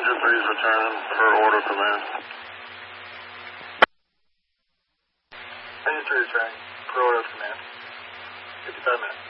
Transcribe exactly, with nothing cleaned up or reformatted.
two three is returning per order command. Ranger three returning per order command. fifty-five minutes.